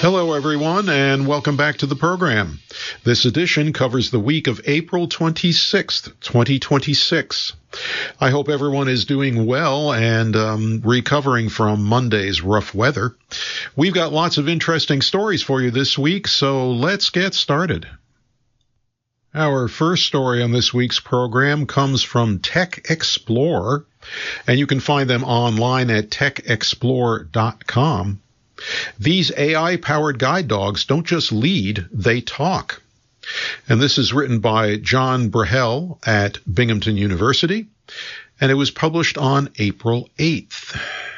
Hello, everyone, and welcome back to the program. This edition covers the week of April 26th, 2026. I hope everyone is doing well and recovering from Monday's rough weather. We've got lots of interesting stories for you this week, so let's get started. Our first story on this week's program comes from Tech Explorer, and you can find them online at techexplore.com. These AI-powered guide dogs don't just lead, they talk. And this is written by John Brahel at Binghamton University, and it was published on April 8th.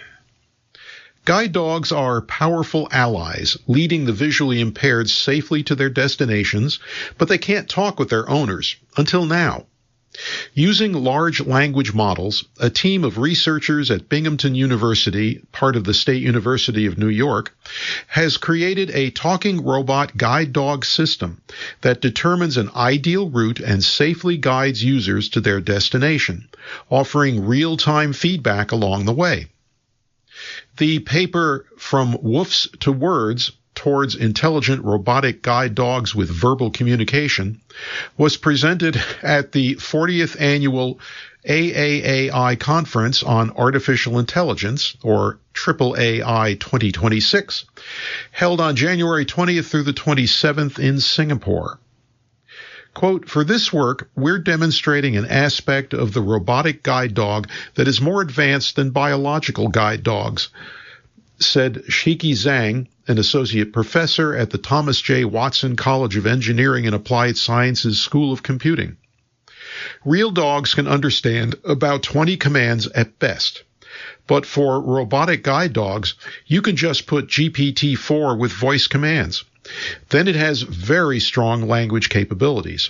Guide dogs are powerful allies, leading the visually impaired safely to their destinations, but they can't talk with their owners, until now. Using large language models, a team of researchers at Binghamton University, part of the State University of New York, has created a talking robot guide dog system that determines an ideal route and safely guides users to their destination, offering real-time feedback along the way. The paper From Woofs to Words Towards Intelligent Robotic Guide Dogs with Verbal Communication was presented at the 40th Annual AAAI Conference on Artificial Intelligence, or AAAI 2026, held on January 20th through the 27th in Singapore. Quote, "For this work, we're demonstrating an aspect of the robotic guide dog that is more advanced than biological guide dogs," said Shiki Zhang, an associate professor at the Thomas J. Watson College of Engineering and Applied Sciences School of Computing. Real dogs can understand about 20 commands at best. But for robotic guide dogs, you can just put GPT-4 with voice commands. Then it has very strong language capabilities.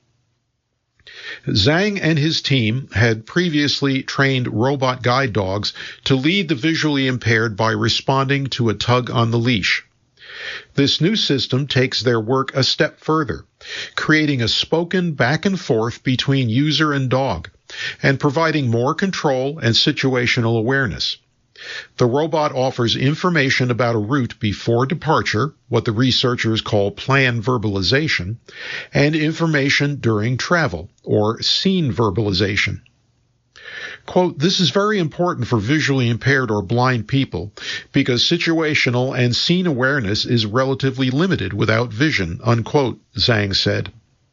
Zhang and his team had previously trained robot guide dogs to lead the visually impaired by responding to a tug on the leash. This new system takes their work a step further, creating a spoken back and forth between user and dog, and providing more control and situational awareness. The robot offers information about a route before departure, what the researchers call plan verbalization, and information during travel, or scene verbalization. Quote, "This is very important for visually impaired or blind people because situational and scene awareness is relatively limited without vision," unquote, Zhang said.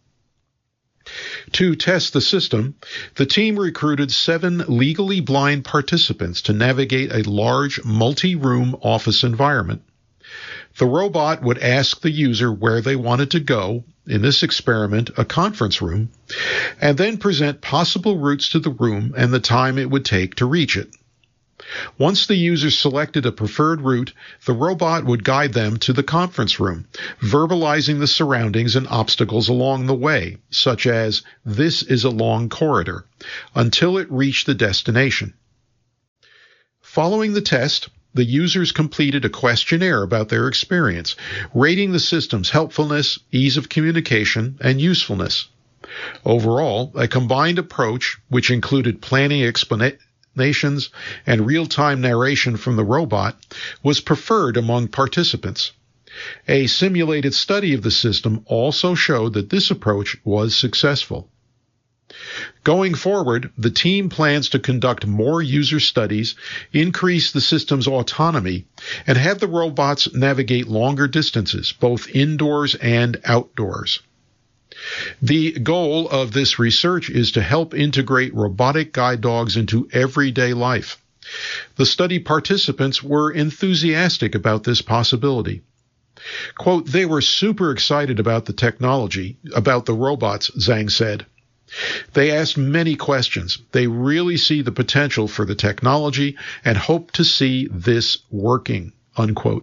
To test the system, the team recruited 7 legally blind participants to navigate a large multi-room office environment. The robot would ask the user where they wanted to go, in this experiment, a conference room, and then present possible routes to the room and the time it would take to reach it. Once the user selected a preferred route, the robot would guide them to the conference room, verbalizing the surroundings and obstacles along the way, such as, "This is a long corridor," until it reached the destination. Following the test, the users completed a questionnaire about their experience, rating the system's helpfulness, ease of communication, and usefulness. Overall, a combined approach, which included planning explanations and real-time narration from the robot, was preferred among participants. A simulated study of the system also showed that this approach was successful. Going forward, the team plans to conduct more user studies, increase the system's autonomy, and have the robots navigate longer distances, both indoors and outdoors. The goal of this research is to help integrate robotic guide dogs into everyday life. The study participants were enthusiastic about this possibility. Quote, "They were super excited about the technology, about the robots," Zhang said. "They asked many questions. They really see the potential for the technology and hope to see this working," unquote.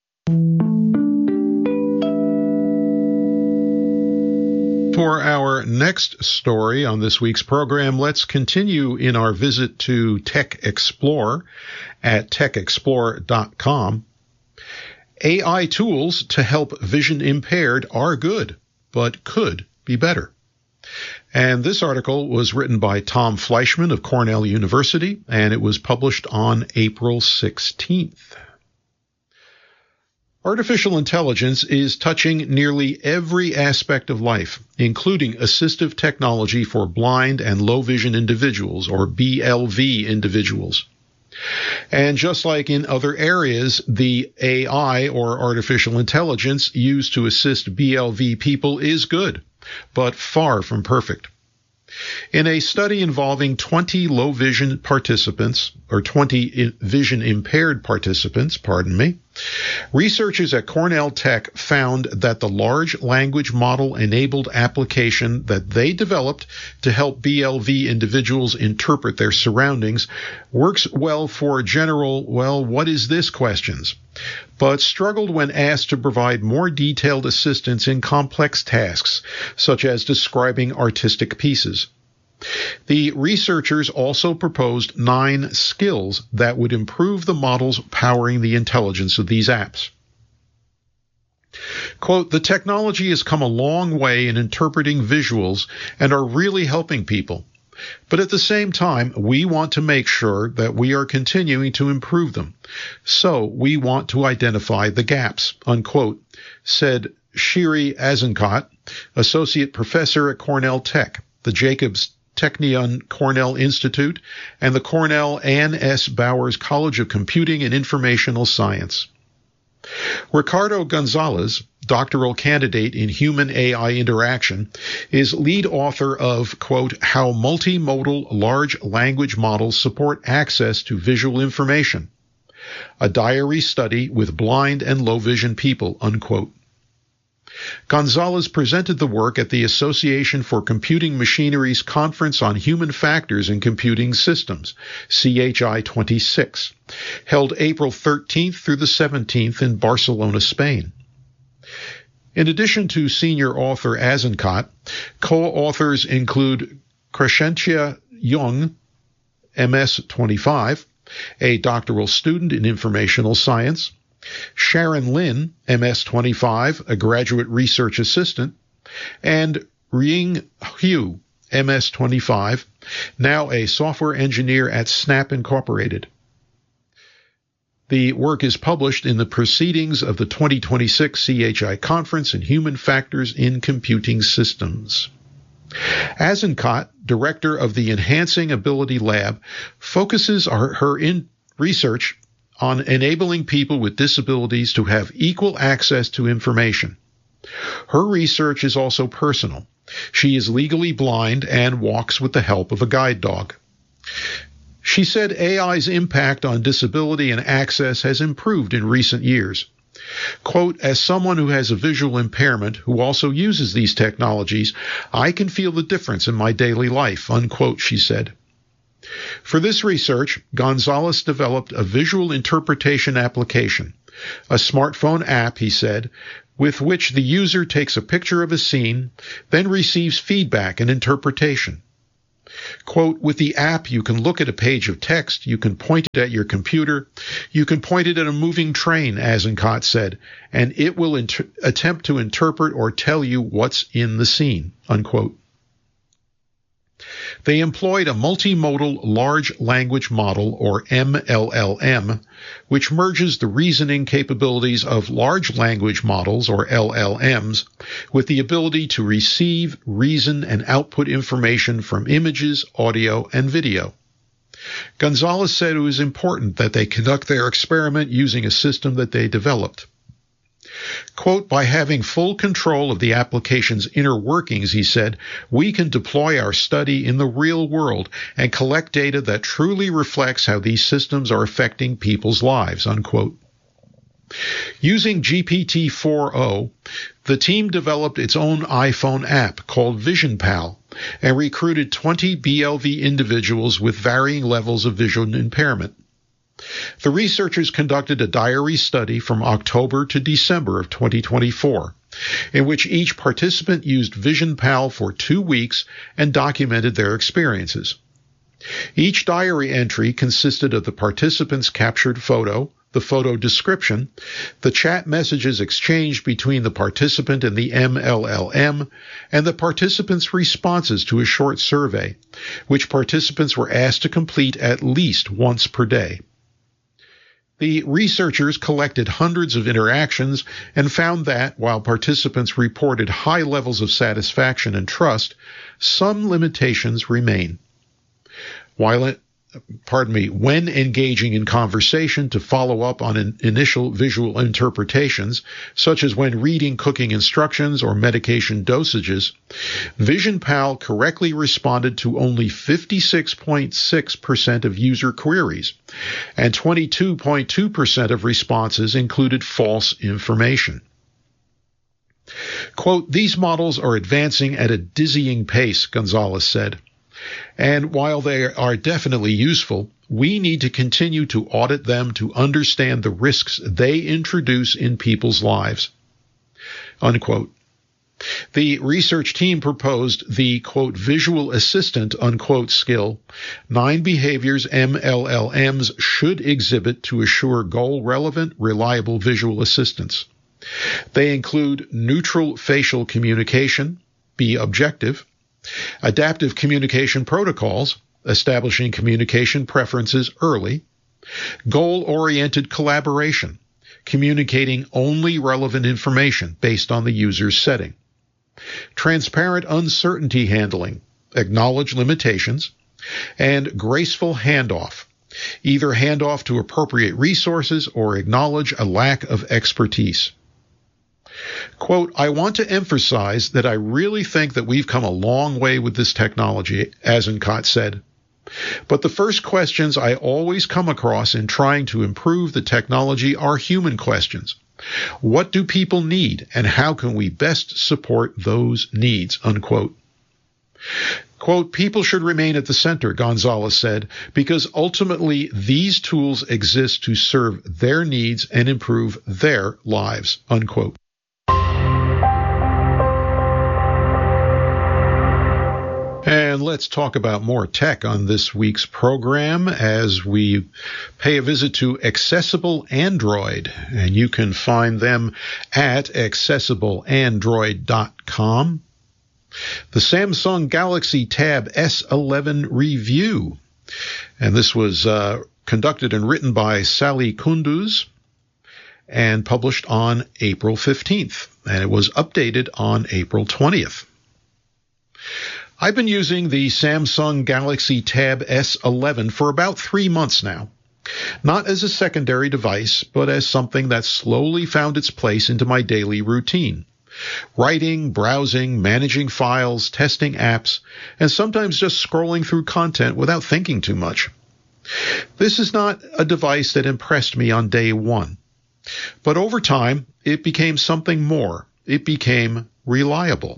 For our next story on this week's program, let's continue in our visit to Tech Explorer at techexplore.com. AI tools to help vision impaired are good, but could be better. And this article was written by Tom Fleischman of Cornell University, and it was published on April 16th. Artificial intelligence is touching nearly every aspect of life, including assistive technology for blind and low vision individuals, or BLV individuals. And just like in other areas, the AI, or artificial intelligence, used to assist BLV people is good, but far from perfect. In a study involving 20 low vision participants, or 20 vision impaired participants, researchers at Cornell Tech found that the large language model enabled application that they developed to help BLV individuals interpret their surroundings works well for general, what is this questions, but struggled when asked to provide more detailed assistance in complex tasks, such as describing artistic pieces. The researchers also proposed 9 skills that would improve the models powering the intelligence of these apps. Quote, the technology has come a long way in interpreting visuals and are really helping people. But at the same time, we want to make sure that we are continuing to improve them. So we want to identify the gaps, unquote, said Shiri Azenkot, associate professor at Cornell Tech, the Jacobs Technion Cornell Institute, and the Cornell Ann S. Bowers College of Computing and Informational Science. Ricardo Gonzalez, doctoral candidate in human-AI interaction, is lead author of, quote, How Multimodal Large Language Models Support Access to Visual Information, a diary study with blind and low-vision people, unquote. Gonzalez presented the work at the Association for Computing Machinery's Conference on Human Factors in Computing Systems, CHI 26, held April 13th through the 17th in Barcelona, Spain. In addition to senior author Azenkot, co-authors include Crescentia Jung, MS 25, a doctoral student in informational science, Sharon Lin, MS-25, a graduate research assistant, and Ring Hu, MS-25, now a software engineer at Snap Incorporated. The work is published in the Proceedings of the 2026 CHI Conference in Human Factors in Computing Systems. Azenkot, director of the Enhancing Ability Lab, focuses her research on enabling people with disabilities to have equal access to information. Her research is also personal. She is legally blind and walks with the help of a guide dog. She said AI's impact on disability and access has improved in recent years. Quote, as someone who has a visual impairment who also uses these technologies, I can feel the difference in my daily life, unquote, she said. For this research, Gonzalez developed a visual interpretation application, a smartphone app, he said, with which the user takes a picture of a scene, then receives feedback and interpretation. Quote, with the app, you can look at a page of text, you can point it at your computer, you can point it at a moving train, Azenkot said, and it will attempt to interpret or tell you what's in the scene, unquote. They employed a multimodal large language model, or MLLM, which merges the reasoning capabilities of large language models, or LLMs, with the ability to receive, reason, and output information from images, audio, and video. Gonzalez said it was important that they conduct their experiment using a system that they developed. Quote, by having full control of the application's inner workings, he said, we can deploy our study in the real world and collect data that truly reflects how these systems are affecting people's lives, unquote. Using GPT-4o, the team developed its own iPhone app called VisionPal and recruited 20 BLV individuals with varying levels of vision impairment. The researchers conducted a diary study from October to December of 2024, in which each participant used VisionPal for 2 weeks and documented their experiences. Each diary entry consisted of the participant's captured photo, the photo description, the chat messages exchanged between the participant and the MLLM, and the participants' responses to a short survey, which participants were asked to complete at least once per day. The researchers collected hundreds of interactions and found that, while participants reported high levels of satisfaction and trust, some limitations remain. When engaging in conversation to follow up on initial visual interpretations, such as when reading cooking instructions or medication dosages, VisionPal correctly responded to only 56.6% of user queries, and 22.2% of responses included false information. Quote, "These models are advancing at a dizzying pace," Gonzalez said. "And while they are definitely useful, we need to continue to audit them to understand the risks they introduce in people's lives." Unquote. The research team proposed the, quote, "visual assistant," unquote, skill 9 behaviors MLLMs should exhibit to assure goal-relevant, reliable visual assistance. They include neutral facial communication, be objective, adaptive communication protocols, establishing communication preferences early, goal-oriented collaboration, communicating only relevant information based on the user's setting, transparent uncertainty handling, acknowledge limitations, and graceful handoff, either handoff to appropriate resources or acknowledge a lack of expertise. Quote, "I want to emphasize that I really think that we've come a long way with this technology," Azencott said. "But the first questions I always come across in trying to improve the technology are human questions. What do people need, and how can we best support those needs?" Unquote. Quote, "People should remain at the center," Gonzalez said, "because ultimately these tools exist to serve their needs and improve their lives." Unquote. And let's talk about more tech on this week's program as we pay a visit to Accessible Android. And you can find them at accessibleandroid.com. The Samsung Galaxy Tab S11 review. And this was conducted and written by Sally Kunduz and published on April 15th. And it was updated on April 20th. I've been using the Samsung Galaxy Tab S11 for about 3 months now. Not as a secondary device, but as something that slowly found its place into my daily routine. Writing, browsing, managing files, testing apps, and sometimes just scrolling through content without thinking too much. This is not a device that impressed me on day one. But over time, it became something more. It became reliable.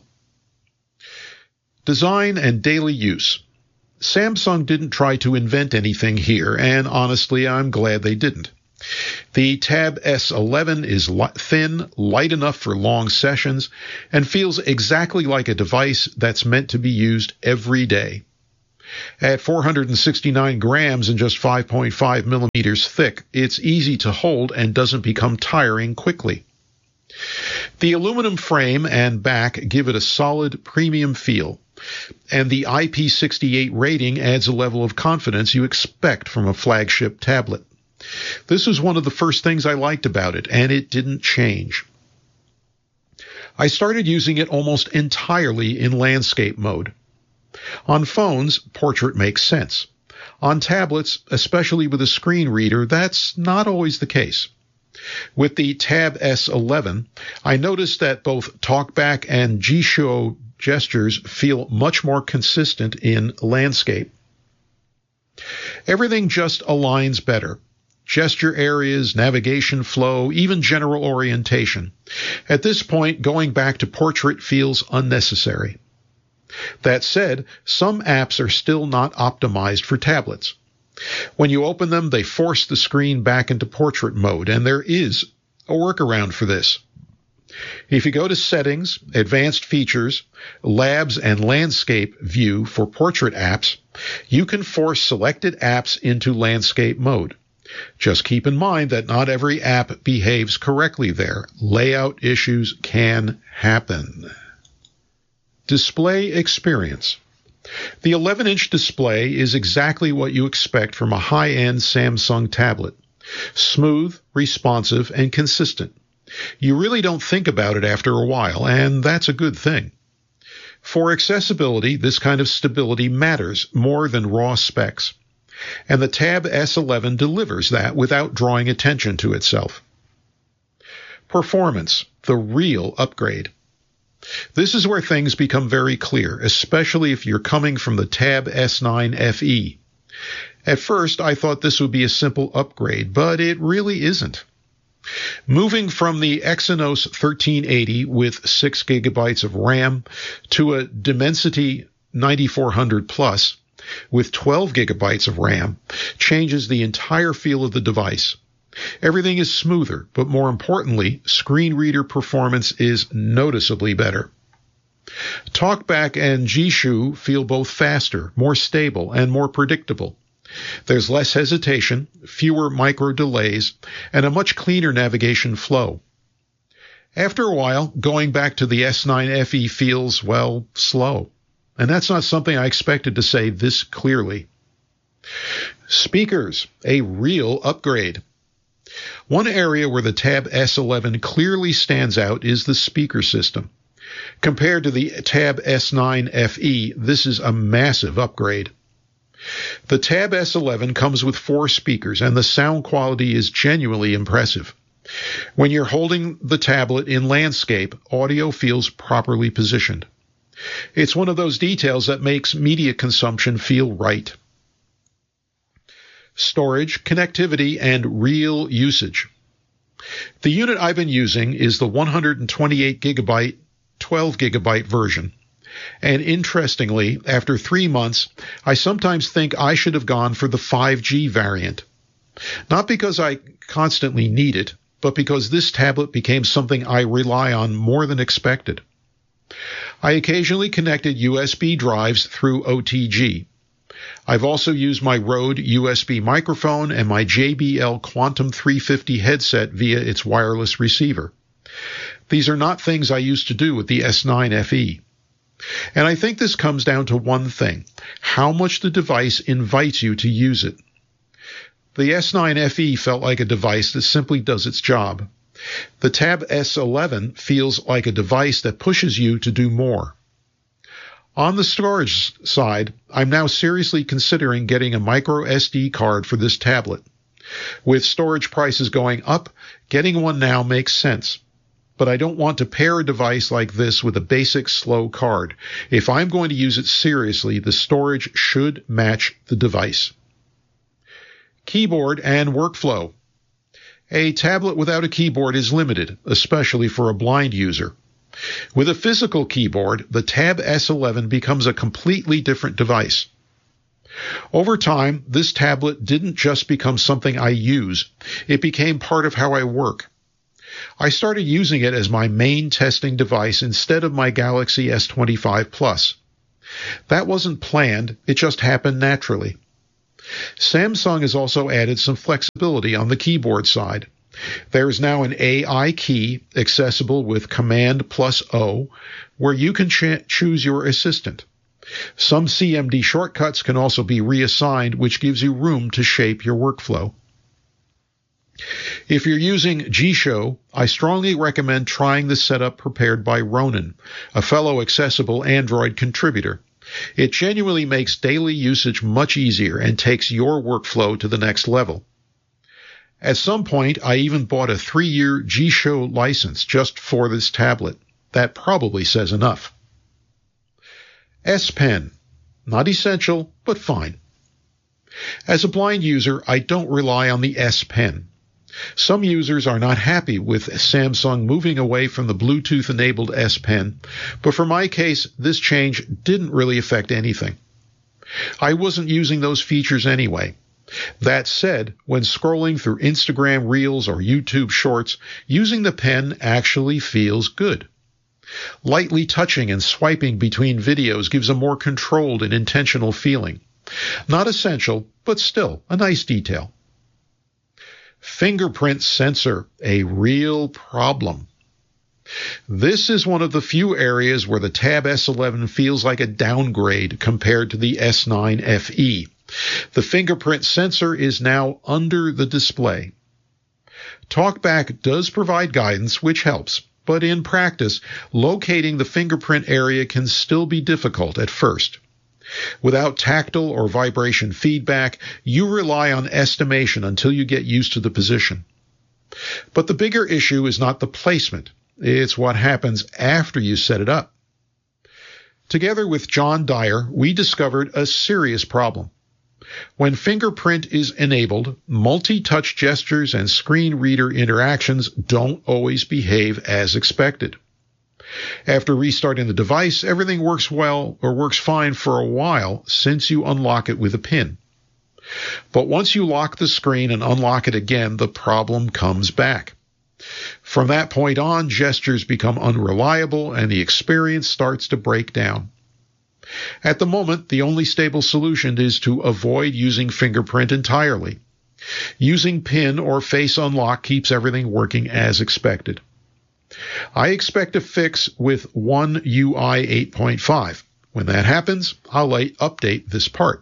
Design and daily use. Samsung didn't try to invent anything here, and honestly, I'm glad they didn't. The Tab S11 is thin, light enough for long sessions, and feels exactly like a device that's meant to be used every day. At 469 grams and just 5.5 millimeters thick, it's easy to hold and doesn't become tiring quickly. The aluminum frame and back give it a solid premium feel, and the IP68 rating adds a level of confidence you expect from a flagship tablet. This was one of the first things I liked about it, and it didn't change. I started using it almost entirely in landscape mode. On phones, portrait makes sense. On tablets, especially with a screen reader, that's not always the case. With the Tab S11, I noticed that both TalkBack and Jisho gestures feel much more consistent in landscape. Everything just aligns better. Gesture areas, navigation flow, even general orientation. At this point, going back to portrait feels unnecessary. That said, some apps are still not optimized for tablets. When you open them, they force the screen back into portrait mode, and there is a workaround for this. If you go to Settings, Advanced Features, Labs, and Landscape View for portrait apps, you can force selected apps into landscape mode. Just keep in mind that not every app behaves correctly there. Layout issues can happen. Display experience. The 11-inch display is exactly what you expect from a high-end Samsung tablet. Smooth, responsive, and consistent. You really don't think about it after a while, and that's a good thing. For accessibility, this kind of stability matters more than raw specs. And the Tab S11 delivers that without drawing attention to itself. Performance, the real upgrade. This is where things become very clear, especially if you're coming from the Tab S9 FE. At first, I thought this would be a simple upgrade, but it really isn't. Moving from the Exynos 1380 with 6 gigabytes of RAM to a Dimensity 9400 Plus with 12 gigabytes of RAM changes the entire feel of the device. Everything is smoother, but more importantly, screen reader performance is noticeably better. TalkBack and Jisoo feel both faster, more stable, and more predictable. There's less hesitation, fewer micro delays, and a much cleaner navigation flow. After a while, going back to the S9 FE feels, well, slow. And that's not something I expected to say this clearly. Speakers, a real upgrade. One area where the Tab S11 clearly stands out is the speaker system. Compared to the Tab S9 FE, this is a massive upgrade. The Tab S11 comes with 4 speakers, and the sound quality is genuinely impressive. When you're holding the tablet in landscape, audio feels properly positioned. It's one of those details that makes media consumption feel right. Storage, connectivity, and real usage. The unit I've been using is the 128 gigabyte, 12 gigabyte version. And interestingly, after 3 months, I sometimes think I should have gone for the 5G variant. Not because I constantly need it, but because this tablet became something I rely on more than expected. I occasionally connected USB drives through OTG. I've also used my Rode USB microphone and my JBL Quantum 350 headset via its wireless receiver. These are not things I used to do with the S9 FE. And I think this comes down to one thing: how much the device invites you to use it. The S9 FE felt like a device that simply does its job. The Tab S11 feels like a device that pushes you to do more. On the storage side, I'm now seriously considering getting a micro SD card for this tablet. With storage prices going up, getting one now makes sense. But I don't want to pair a device like this with a basic slow card. If I'm going to use it seriously, the storage should match the device. Keyboard and workflow. A tablet without a keyboard is limited, especially for a blind user. With a physical keyboard, the Tab S11 becomes a completely different device. Over time, this tablet didn't just become something I use, it became part of how I work. I started using it as my main testing device instead of my Galaxy S25 Plus. That wasn't planned, it just happened naturally. Samsung has also added some flexibility on the keyboard side. There is now an AI key accessible with Command plus O, where you can choose your assistant. Some CMD shortcuts can also be reassigned, which gives you room to shape your workflow. If you're using Jisoo, I strongly recommend trying the setup prepared by Ronan, a fellow accessible Android contributor. It genuinely makes daily usage much easier and takes your workflow to the next level. At some point, I even bought a 3-year Jisoo license just for this tablet. That probably says enough. S Pen. Not essential, but fine. As a blind user, I don't rely on the S Pen. Some users are not happy with Samsung moving away from the Bluetooth-enabled S Pen, but for my case, this change didn't really affect anything. I wasn't using those features anyway. That said, when scrolling through Instagram Reels or YouTube Shorts, using the pen actually feels good. Lightly touching and swiping between videos gives a more controlled and intentional feeling. Not essential, but still a nice detail. Fingerprint sensor, a real problem. This is one of the few areas where the Tab S11 feels like a downgrade compared to the S9 FE. The fingerprint sensor is now under the display. TalkBack does provide guidance, which helps, but in practice, locating the fingerprint area can still be difficult at first. Without tactile or vibration feedback, you rely on estimation until you get used to the position. But the bigger issue is not the placement. It's what happens after you set it up. Together with John Dyer, we discovered a serious problem. When fingerprint is enabled, multi-touch gestures and screen reader interactions don't always behave as expected. After restarting the device, everything works well or works fine for a while since you unlock it with a PIN. But once you lock the screen and unlock it again, the problem comes back. From that point on, gestures become unreliable and the experience starts to break down. At the moment, the only stable solution is to avoid using fingerprint entirely. Using PIN or face unlock keeps everything working as expected. I expect a fix with One UI 8.5. When that happens, I'll update this part.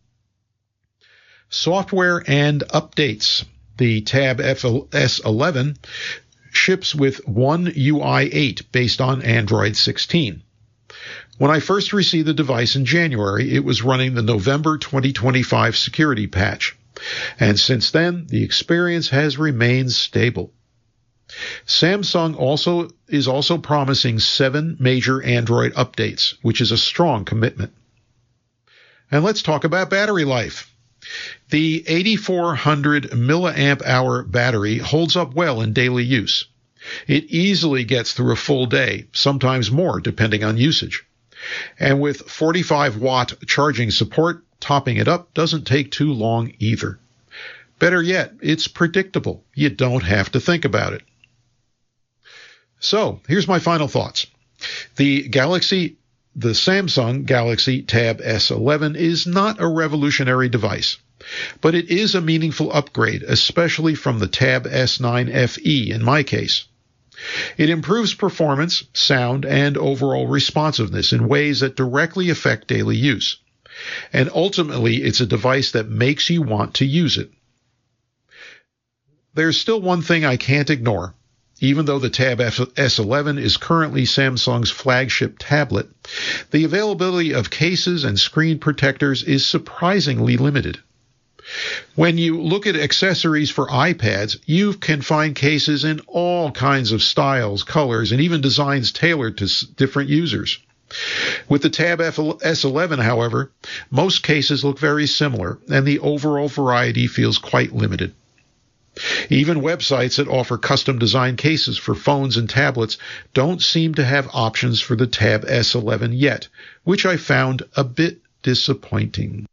Software and updates. The Tab S11 ships with One UI 8 based on Android 16. When I first received the device in January, it was running the November 2025 security patch, and since then, the experience has remained stable. Samsung is also promising 7 major Android updates, which is a strong commitment. And let's talk about battery life. The 8400 milliamp hour battery holds up well in daily use. It easily gets through a full day, sometimes more depending on usage. And with 45-watt charging support, topping it up doesn't take too long either. Better yet, it's predictable. You don't have to think about it. So, here's my final thoughts. The Samsung Galaxy Tab S11 is not a revolutionary device, but it is a meaningful upgrade, especially from the Tab S9 FE in my case. It improves performance, sound, and overall responsiveness in ways that directly affect daily use. And ultimately, it's a device that makes you want to use it. There's still one thing I can't ignore. Even though the Tab S11 is currently Samsung's flagship tablet, the availability of cases and screen protectors is surprisingly limited. When you look at accessories for iPads, you can find cases in all kinds of styles, colors, and even designs tailored to different users. With the Tab S11, however, most cases look very similar, and the overall variety feels quite limited. Even websites that offer custom-designed cases for phones and tablets don't seem to have options for the Tab S11 yet, which I found a bit disappointing.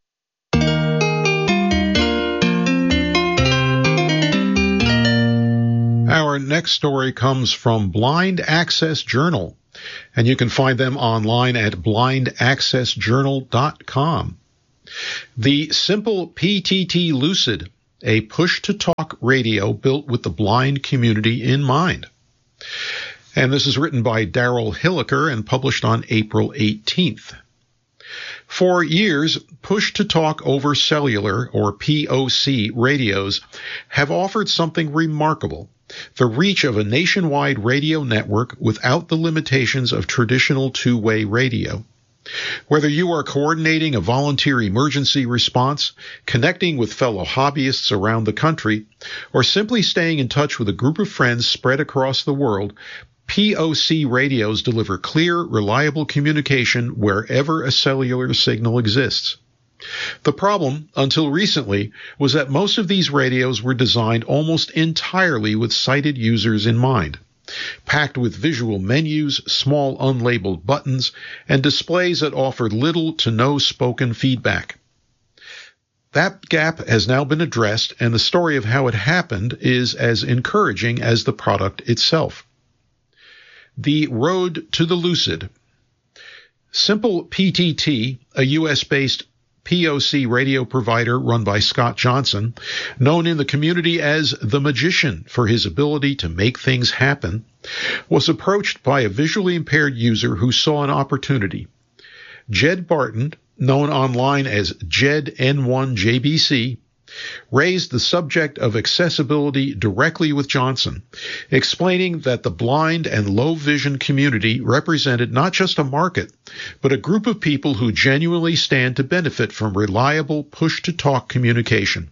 Our next story comes from Blind Access Journal, and you can find them online at blindaccessjournal.com. The Simple PTT Lucid, a push-to-talk radio built with the blind community in mind. And this is written by Daryl Hilliker and published on April 18th. For years, push-to-talk over cellular, or POC, radios have offered something remarkable: the reach of a nationwide radio network without the limitations of traditional two-way radio. Whether you are coordinating a volunteer emergency response, connecting with fellow hobbyists around the country, or simply staying in touch with a group of friends spread across the world, POC radios deliver clear, reliable communication wherever a cellular signal exists. The problem, until recently, was that most of these radios were designed almost entirely with sighted users in mind, packed with visual menus, small unlabeled buttons, and displays that offered little to no spoken feedback. That gap has now been addressed, and the story of how it happened is as encouraging as the product itself. The Road to the Lucid. Simple PTT, a U.S.-based POC radio provider run by Scott Johnson, known in the community as the Magician for his ability to make things happen, was approached by a visually impaired user who saw an opportunity. Jed Barton, known online as JED N1JBC, raised the subject of accessibility directly with Johnson, explaining that the blind and low vision community represented not just a market, but a group of people who genuinely stand to benefit from reliable push-to-talk communication.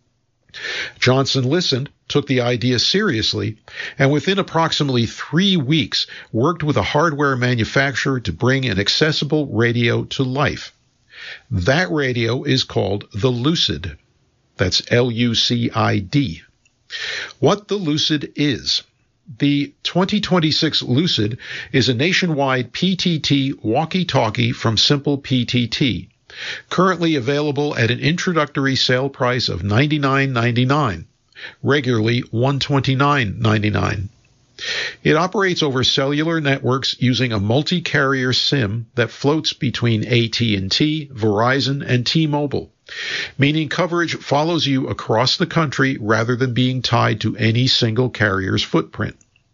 Johnson listened, took the idea seriously, and within approximately 3 weeks worked with a hardware manufacturer to bring an accessible radio to life. That radio is called the Lucid. That's Lucid. What the Lucid is. The 2026 Lucid is a nationwide PTT walkie-talkie from Simple PTT, currently available at an introductory sale price of $99.99, regularly $129.99. It operates over cellular networks using a multi-carrier SIM that floats between AT&T, Verizon, and T-Mobile, meaning coverage follows you across the country rather than being tied to any single carrier's footprint.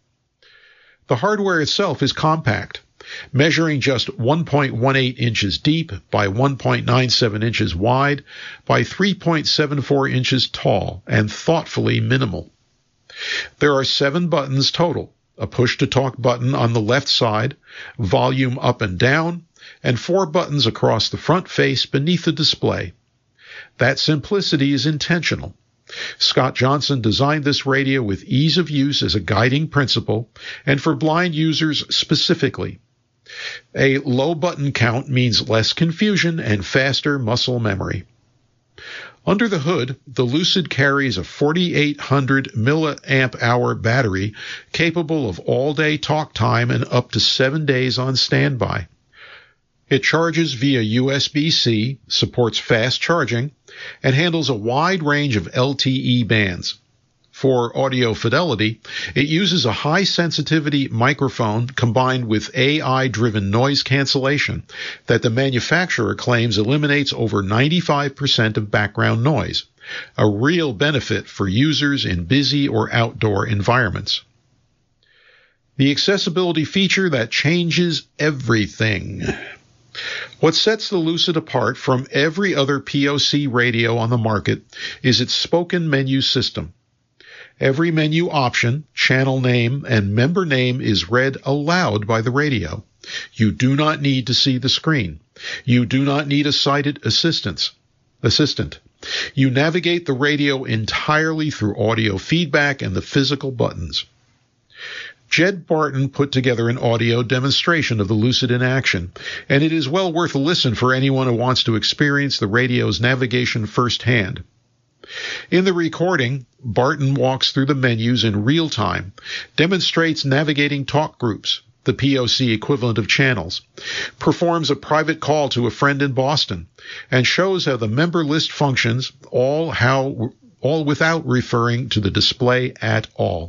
The hardware itself is compact, measuring just 1.18 inches deep by 1.97 inches wide by 3.74 inches tall and thoughtfully minimal. There are 7 buttons total, a push-to-talk button on the left side, volume up and down, and 4 buttons across the front face beneath the display. That simplicity is intentional. Scott Johnson designed this radio with ease of use as a guiding principle, and for blind users specifically. A low button count means less confusion and faster muscle memory. Under the hood, the Lucid carries a 4,800 milliamp hour battery capable of all-day talk time and up to 7 days on standby. It charges via USB-C, supports fast charging, and handles a wide range of LTE bands. For audio fidelity, it uses a high-sensitivity microphone combined with AI-driven noise cancellation that the manufacturer claims eliminates over 95% of background noise, a real benefit for users in busy or outdoor environments. The accessibility feature that changes everything. What sets the Lucid apart from every other POC radio on the market is its spoken menu system. Every menu option, channel name, and member name is read aloud by the radio. You do not need to see the screen. You do not need a sighted assistant. You navigate the radio entirely through audio feedback and the physical buttons. Jed Barton put together an audio demonstration of the Lucid in action, and it is well worth a listen for anyone who wants to experience the radio's navigation firsthand. In the recording, Barton walks through the menus in real time, demonstrates navigating talk groups, the POC equivalent of channels, performs a private call to a friend in Boston, and shows how the member list functions, all without referring to the display at all.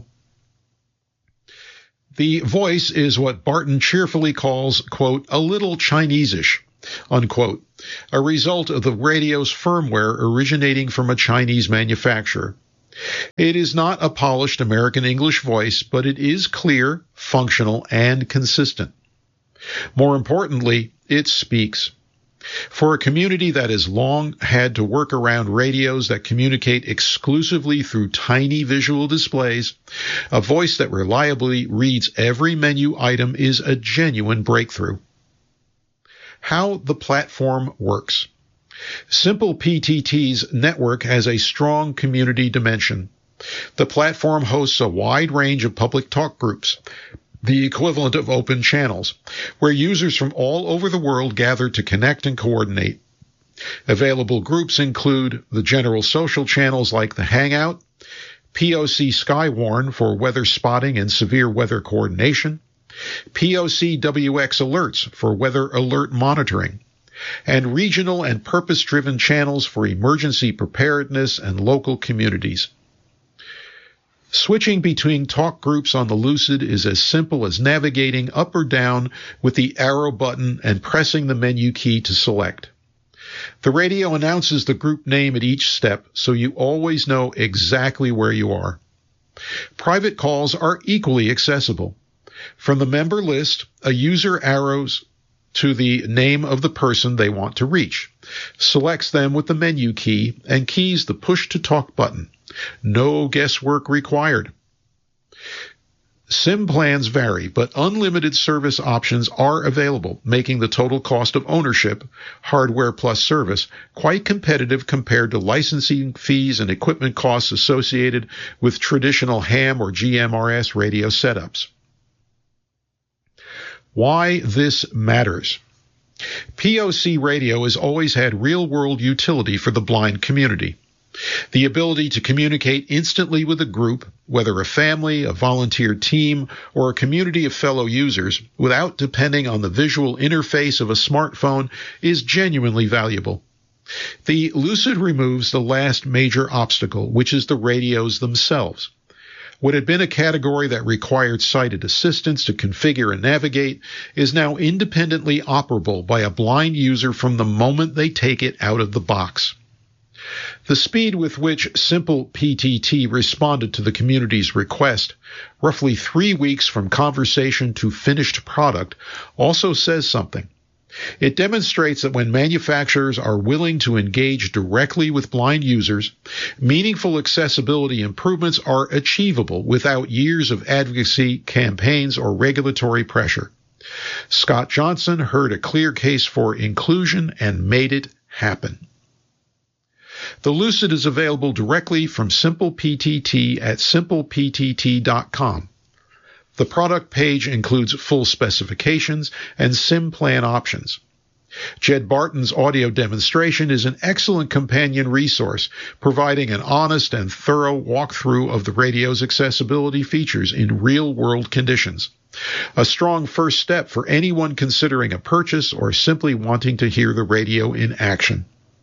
The voice is what Barton cheerfully calls, quote, a little Chinese-ish, unquote, a result of the radio's firmware originating from a Chinese manufacturer. It is not a polished American English voice, but it is clear, functional, and consistent. More importantly, it speaks. For a community that has long had to work around radios that communicate exclusively through tiny visual displays, a voice that reliably reads every menu item is a genuine breakthrough. How the platform works. Simple PTT's network has a strong community dimension. The platform hosts a wide range of public talk groups, the equivalent of open channels, where users from all over the world gather to connect and coordinate. Available groups include the general social channels like the Hangout, POC Skywarn for weather spotting and severe weather coordination, POC WX Alerts for weather alert monitoring, and regional and purpose-driven channels for emergency preparedness and local communities. Switching between talk groups on the Lucid is as simple as navigating up or down with the arrow button and pressing the menu key to select. The radio announces the group name at each step, so you always know exactly where you are. Private calls are equally accessible. From the member list, a user arrows to the name of the person they want to reach, selects them with the menu key, and keys the push-to-talk button. No guesswork required. SIM plans vary, but unlimited service options are available, making the total cost of ownership, hardware plus service, quite competitive compared to licensing fees and equipment costs associated with traditional ham or GMRS radio setups. Why this matters. POC radio has always had real-world utility for the blind community. The ability to communicate instantly with a group, whether a family, a volunteer team, or a community of fellow users, without depending on the visual interface of a smartphone, is genuinely valuable. The Lucid removes the last major obstacle, which is the radios themselves. What had been a category that required sighted assistance to configure and navigate is now independently operable by a blind user from the moment they take it out of the box. The speed with which Simple PTT responded to the community's request, roughly 3 weeks from conversation to finished product, also says something. It demonstrates that when manufacturers are willing to engage directly with blind users, meaningful accessibility improvements are achievable without years of advocacy campaigns or regulatory pressure. Scott Johnson heard a clear case for inclusion and made it happen. The Lucid is available directly from Simple PTT at simpleptt.com. The product page includes full specifications and SIM plan options. Jed Barton's audio demonstration is an excellent companion resource, providing an honest and thorough walkthrough of the radio's accessibility features in real-world conditions. A strong first step for anyone considering a purchase or simply wanting to hear the radio in action.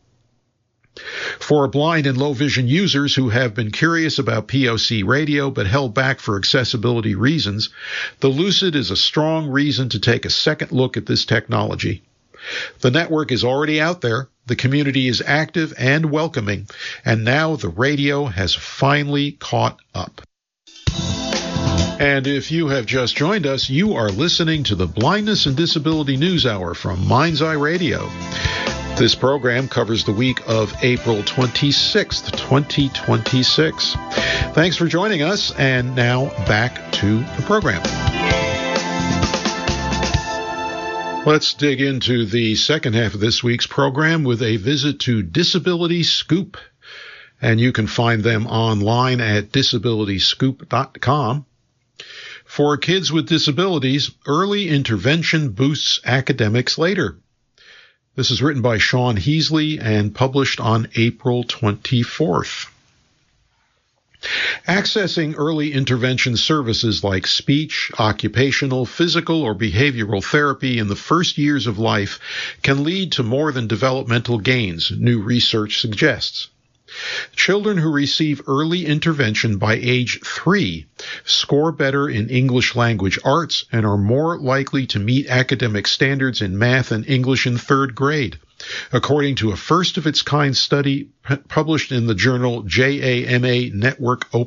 For blind and low vision users who have been curious about POC radio but held back for accessibility reasons, the Lucid is a strong reason to take a second look at this technology. The network is already out there, the community is active and welcoming, and now the radio has finally caught up. And if you have just joined us, you are listening to the Blindness and Disability News Hour from Mind's Eye Radio. This program covers the week of April 26th, 2026. Thanks for joining us, and now back to the program. Let's dig into the second half of this week's program with a visit to Disability Scoop, and you can find them online at disabilityscoop.com. For kids with disabilities, early intervention boosts academics later. This is written by Sean Heasley and published on April 24th. Accessing early intervention services like speech, occupational, physical, or behavioral therapy in the first years of life can lead to more than developmental gains, new research suggests. Children who receive early intervention by age 3 score better in English language arts and are more likely to meet academic standards in math and English in 3rd grade, according to a first-of-its-kind study published in the journal JAMA Network Open